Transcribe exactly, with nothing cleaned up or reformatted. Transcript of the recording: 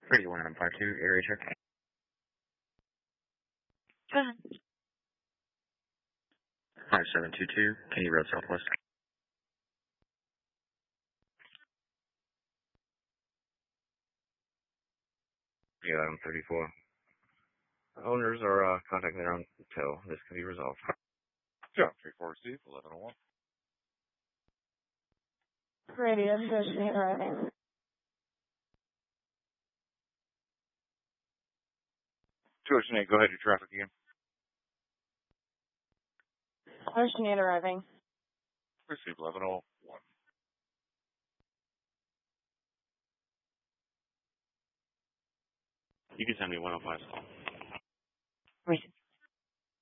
Radio one nine five two, area check. Go ahead. five seven two two, Kennedy Road Southwest. eleven thirty-four. Owners are uh, contacting their own tow. This can be resolved. John three four Steve, eleven oh one. Radio station arriving. two Ocean eight, go ahead, your traffic again. Ocean eight arriving. Receive eleven oh one. You can send me one oh five call. Receive.